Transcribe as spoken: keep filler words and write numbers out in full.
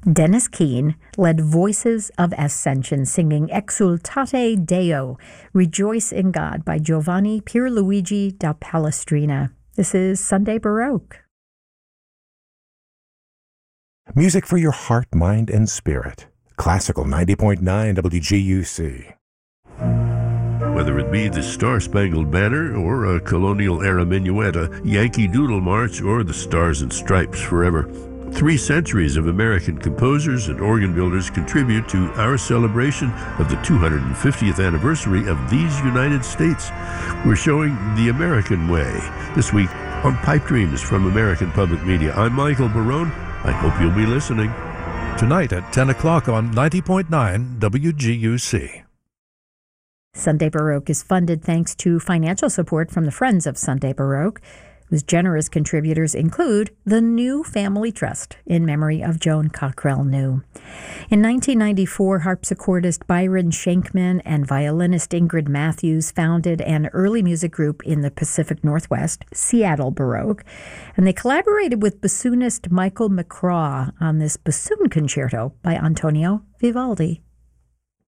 Dennis Keane led Voices of Ascension singing Exultate Deo, Rejoice in God by Giovanni Pierluigi da Palestrina. This is Sunday Baroque. Music for your heart, mind, and spirit. Classical ninety point nine W G U C. Whether it be the Star-Spangled Banner or a colonial-era minuet, a Yankee Doodle March, or the Stars and Stripes Forever, three centuries of American composers and organ builders contribute to our celebration of the two hundred fiftieth anniversary of these United States. We're showing the American way this week on Pipe Dreams from American Public Media. I'm Michael Barone. I hope you'll be listening. Tonight at ten o'clock on ninety point nine W G U C. Sunday Baroque is funded thanks to financial support from the Friends of Sunday Baroque, whose generous contributors include the New Family Trust in memory of Joan Cockrell New. In nineteen ninety-four, harpsichordist Byron Shankman and violinist Ingrid Matthews founded an early music group in the Pacific Northwest, Seattle Baroque, and they collaborated with bassoonist Michael McCraw on this bassoon concerto by Antonio Vivaldi.